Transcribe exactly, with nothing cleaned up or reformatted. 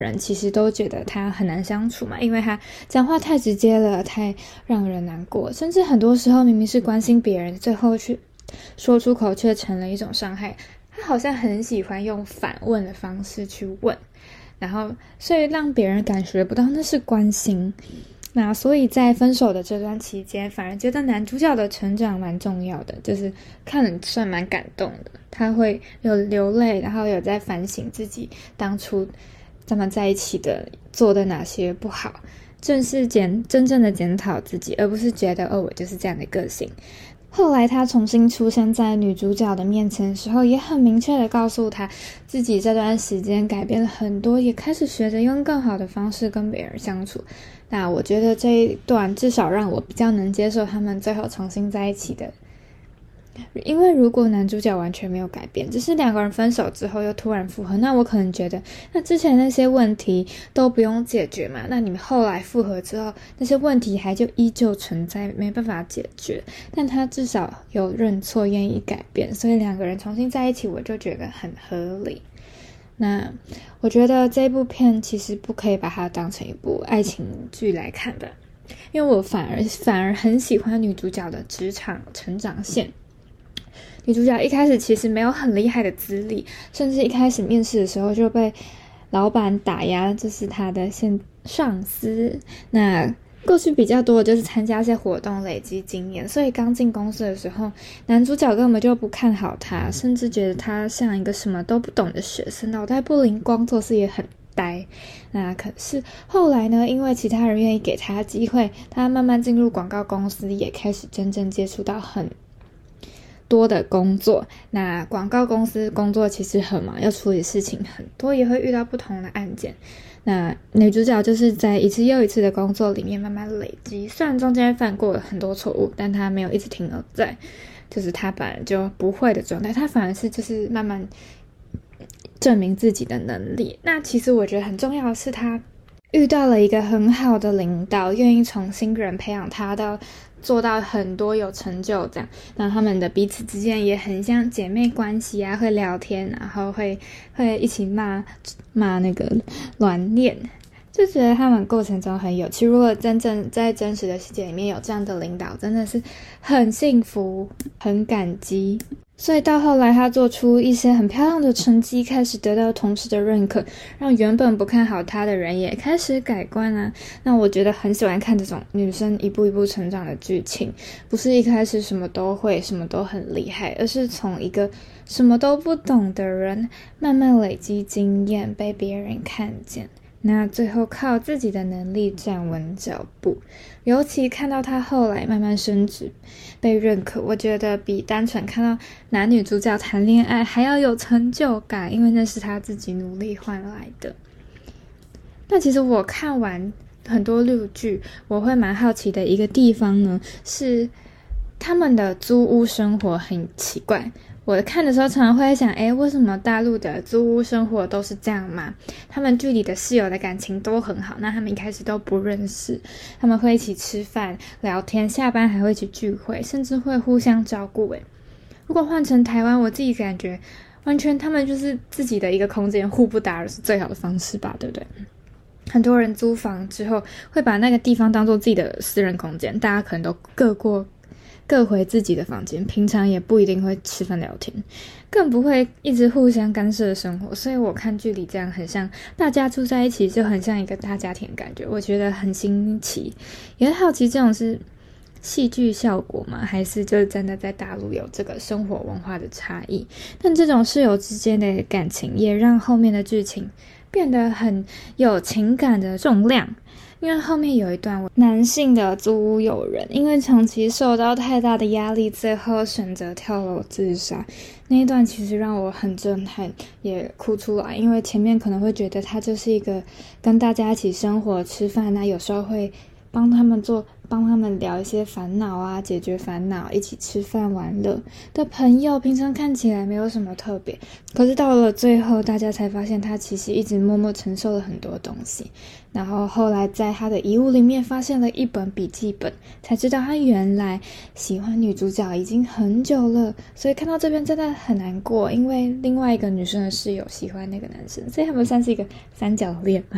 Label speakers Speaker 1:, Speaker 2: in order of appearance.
Speaker 1: 人其实都觉得他很难相处嘛，因为他讲话太直接了，太让人难过，甚至很多时候明明是关心别人，最后去说出口却成了一种伤害。他好像很喜欢用反问的方式去问，然后所以让别人感觉不到那是关心。那所以在分手的这段期间，反而觉得男主角的成长蛮重要的，就是看了算蛮感动的。他会有流泪，然后有在反省自己当初他们在一起的做的哪些不好，正是检真正的检讨自己，而不是觉得哦我就是这样的个性。后来他重新出现在女主角的面前的时候，也很明确的告诉她自己这段时间改变了很多，也开始学着用更好的方式跟别人相处。那我觉得这一段至少让我比较能接受他们最后重新在一起的，因为如果男主角完全没有改变，只是两个人分手之后又突然复合，那我可能觉得那之前那些问题都不用解决嘛，那你们后来复合之后那些问题还就依旧存在，没办法解决。但他至少有认错，愿意改变，所以两个人重新在一起我就觉得很合理。那我觉得这部片其实不可以把它当成一部爱情剧来看的，因为我反而反而很喜欢女主角的职场成长线。女主角一开始其实没有很厉害的资历，甚至一开始面试的时候就被老板打压，这是她的现上司。那过去比较多的就是参加一些活动累积经验，所以刚进公司的时候男主角根本就不看好他，甚至觉得他像一个什么都不懂的学生，脑袋不灵光，做事也很呆。那可是后来呢，因为其他人愿意给他机会，他慢慢进入广告公司，也开始真正接触到很多的工作。那广告公司工作其实很忙，要处理事情很多，也会遇到不同的案件。那女主角就是在一次又一次的工作里面慢慢累积，虽然中间犯过了很多错误，但她没有一直停留在就是她本来就不会的状态，她反而是就是慢慢证明自己的能力。那其实我觉得很重要的是她遇到了一个很好的领导，愿意从新人培养她到做到很多有成就这样。那他们的彼此之间也很像姐妹关系啊，会聊天，然后会会一起骂骂那个乱念，就觉得他们过程中很有趣。如果真正在真实的世界里面有这样的领导，真的是很幸福，很感激。所以到后来他做出一些很漂亮的成绩，开始得到同事的认可，让原本不看好他的人也开始改观啊。那我觉得很喜欢看这种女生一步一步成长的剧情，不是一开始什么都会，什么都很厉害，而是从一个什么都不懂的人慢慢累积经验，被别人看见，那最后靠自己的能力站稳脚步。尤其看到他后来慢慢升职被认可，我觉得比单纯看到男女主角谈恋爱还要有成就感，因为那是他自己努力换来的。那其实我看完很多陆剧，我会蛮好奇的一个地方呢，是他们的租屋生活很奇怪。我看的时候常常会想，诶，为什么大陆的租屋生活都是这样吗？他们剧里的室友的感情都很好，那他们一开始都不认识，他们会一起吃饭聊天，下班还会一起聚会，甚至会互相照顾。诶，如果换成台湾，我自己感觉完全他们就是自己的一个空间，互不打扰是最好的方式吧，对不对？很多人租房之后会把那个地方当作自己的私人空间，大家可能都各过各回自己的房间，平常也不一定会吃饭聊天，更不会一直互相干涉生活。所以我看剧里这样很像大家住在一起，就很像一个大家庭的感觉，我觉得很新奇，也很好奇这种是戏剧效果吗？还是就是真的在大陆有这个生活文化的差异？但这种室友之间的感情也让后面的剧情变得很有情感的重量。因为后面有一段男性的租屋友人因为长期受到太大的压力，最后选择跳楼自杀，那一段其实让我很震撼，也哭出来。因为前面可能会觉得他就是一个跟大家一起生活吃饭啊，有时候会帮他们做帮他们聊一些烦恼啊，解决烦恼，一起吃饭玩乐的朋友，平常看起来没有什么特别，可是到了最后大家才发现他其实一直默默承受了很多东西。然后后来在他的遗物里面发现了一本笔记本，才知道他原来喜欢女主角已经很久了。所以看到这边真的很难过，因为另外一个女生的室友喜欢那个男生，所以他们算是一个三角恋。